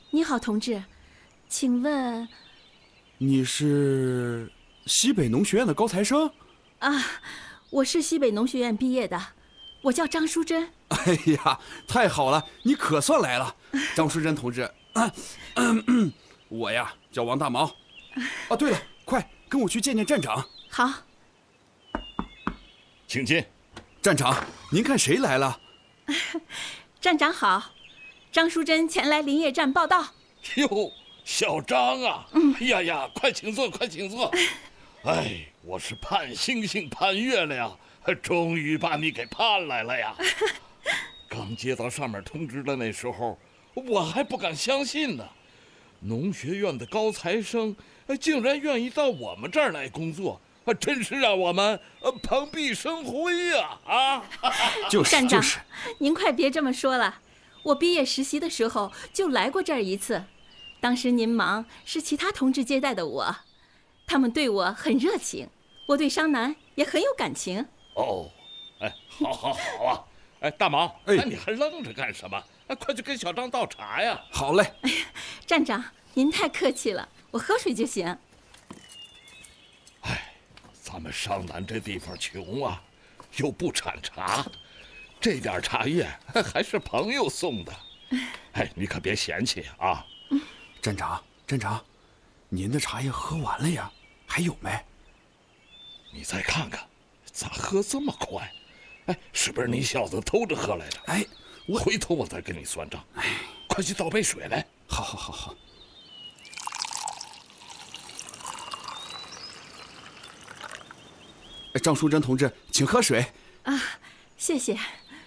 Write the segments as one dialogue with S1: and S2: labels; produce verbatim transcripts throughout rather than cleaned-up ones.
S1: 你好，同志，请问
S2: 你是西北农学院的高材生？
S1: 啊，我是西北农学院毕业的，我叫张淑珍。
S2: 哎呀，太好了，你可算来了，张淑珍同志。啊嗯嗯、我呀叫王大毛。啊，对了，快跟我去见见站长。
S1: 好，
S3: 请进。
S2: 站长，您看谁来了？
S1: 站长好，张淑珍前来林业站报道。
S3: 哟，小张啊！嗯，哎呀呀，快请坐，快请坐。哎，我是盼星星盼月亮，终于把你给盼来了呀！刚接到上面通知的那时候，我还不敢相信呢。农学院的高材生竟然愿意到我们这儿来工作，真是让我们蓬荜生辉呀！啊，
S2: 就是
S1: 站长，
S2: 就是，
S1: 您快别这么说了。我毕业实习的时候就来过这儿一次，当时您忙，是其他同志接待的我，他们对我很热情，我对商南也很有感情。
S3: 哦，哎，好好好啊！哎，大毛，哎，你还愣着干什么？哎，快去跟小张倒茶呀！
S2: 好嘞。
S1: 哎呀，站长，您太客气了，我喝水就行。
S3: 哎，咱们商南这地方穷啊，又不产茶，这点茶叶还是朋友送的。哎，你可别嫌弃啊！
S2: 站长，站长，您的茶叶喝完了呀？还有没？
S3: 你再看看，咋喝这么快？哎，是不是你小子偷着喝来的？
S2: 哎，我
S3: 回头我再跟你算账。哎，快去倒杯水来。
S2: 好，好，好，好。张淑珍同志，请喝水。
S1: 啊，谢谢。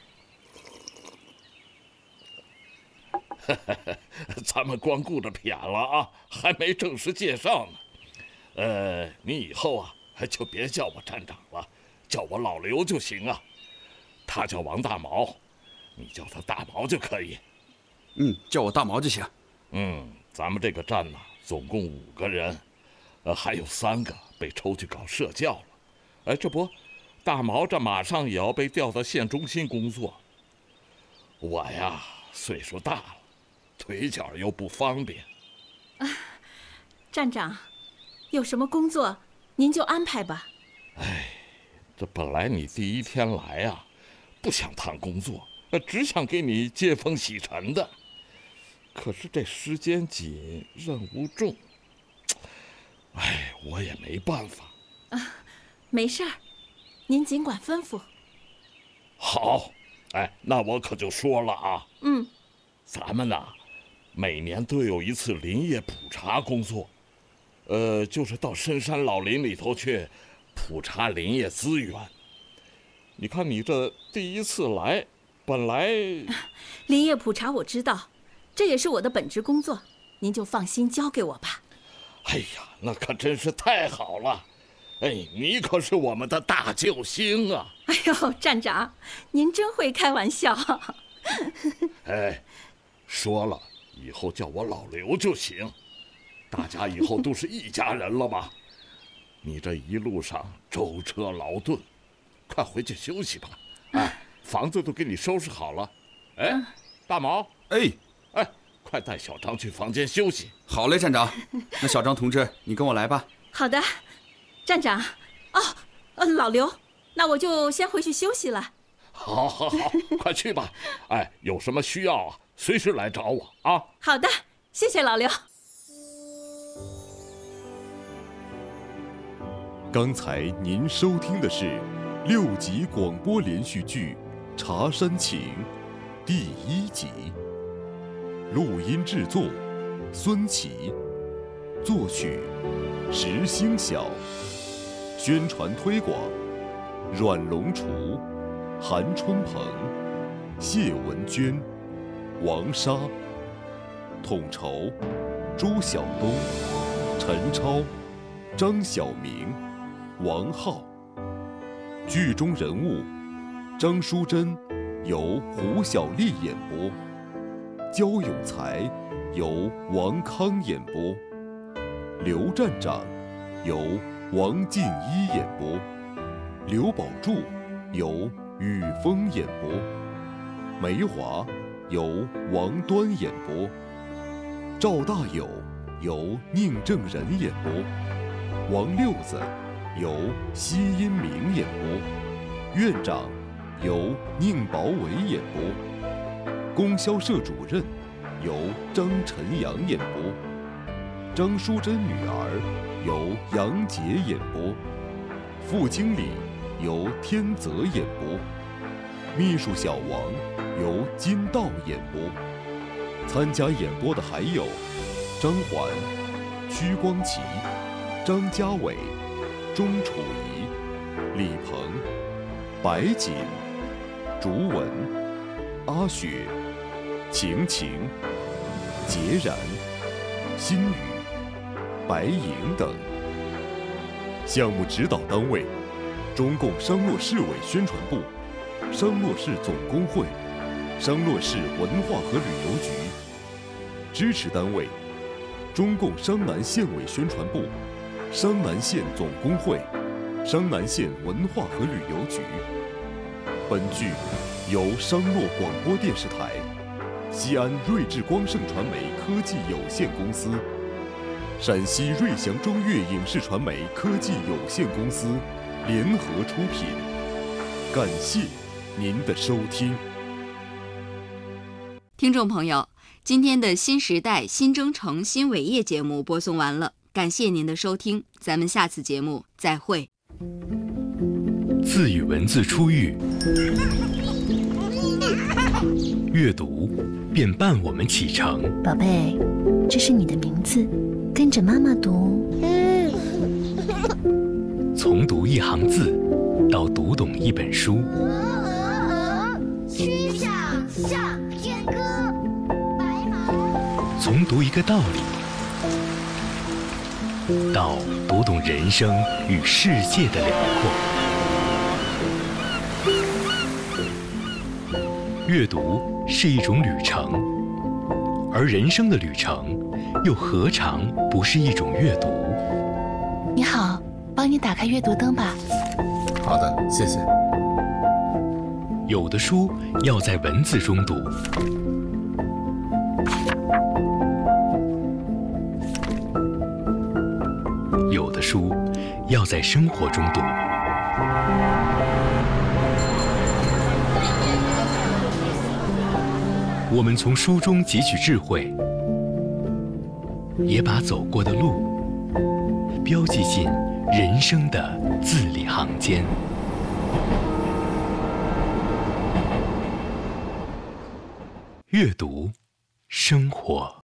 S3: 咱们光顾着谝了啊，还没正式介绍呢。呃，你以后啊，就别叫我站长了，叫我老刘就行啊。他叫王大毛，你叫他大毛就可以。
S2: 嗯，叫我大毛就行。
S3: 嗯，咱们这个站呢，总共五个人，呃，还有三个被抽去搞社教了。哎，这不，大毛这马上也要被调到县中心工作。我呀，岁数大了，腿脚又不方便。
S1: 啊，站长，有什么工作您就安排吧。
S3: 哎，这本来你第一天来啊，不想谈工作，只想给你接风洗尘的。可是这时间紧，任务重，哎，我也没办法。
S1: 啊，没事儿，您尽管吩咐。
S3: 好，哎，那我可就说了啊。
S1: 嗯，
S3: 咱们呐，每年都有一次林业普查工作，呃，就是到深山老林里头去普查林业资源。你看你这第一次来，本来
S1: 林业普查我知道，这也是我的本职工作，您就放心交给我吧。
S3: 哎呀，那可真是太好了！哎，你可是我们的大救星啊！
S1: 哎呦，站长，您真会开玩笑。
S3: 哎，说了，以后叫我老刘就行，大家以后都是一家人了嘛。你这一路上舟车劳顿，快回去休息吧。哎，房子都给你收拾好了。哎，大毛，
S2: 哎
S3: 哎，快带小张去房间休息。
S2: 好嘞，站长。那小张同志，你跟我来吧。
S1: 好的，站长。哦，呃，老刘，那我就先回去休息了。
S3: 好，好，好，快去吧。哎，有什么需要啊，随时来找我啊。
S1: 好的，谢谢老刘。
S4: 刚才您收听的是六集广播连续剧《茶山情》第一集，录音制作孙琦，作曲石星晓，宣传推广阮龙厨、韩春鹏、谢文娟、王莎，统筹朱晓东、陈超、张晓明、王浩。剧中人物张淑珍由胡小丽演播，焦永才由王康演播，刘站长由王静一演播，刘宝柱由雨峰演播，梅华由王端演播， 赵大有由宁正仁演播，王六子由奚因明演播，院长由宁宝伟演播，供销社主任由张晨阳演播，张淑珍女儿由杨洁演播，副经理由天泽演播，秘书小王由金道演播。参加演播的还有张环、屈光奇、张家伟、钟楚怡、李鹏、白锦、竹文、阿雪、晴晴、孑然、心雨、白莹等。项目指导单位：中共商洛市委宣传部、商洛市总工会、商洛市文化和旅游局。支持单位：中共商南县委宣传部、商南县总工会、商南县文化和旅游局。本剧由商洛广播电视台、西安瑞智光盛传媒科技有限公司、陕西瑞祥中粤影视传媒科技有限公司联合出品。感谢您的收听。
S5: 听众朋友，今天的新时代新征程新伟业节目播送完了，感谢您的收听，咱们下次节目再会。
S6: 字与文字初遇，阅读便伴我们启程。
S7: 宝贝，这是你的名字，跟着妈妈读。
S6: 从读一行字到读懂一本书，
S8: 曲项向天歌，白马。
S6: 从读一个道理到读懂人生与世界的辽阔。阅读是一种旅程，而人生的旅程又何尝不是一种阅读？
S7: 你好，帮你打开阅读灯吧。
S9: 好的，谢谢。
S6: 有的书要在文字中读，有的书要在生活中读。我们从书中汲取智慧，也把走过的路标记进人生的字里行间。阅读，生活。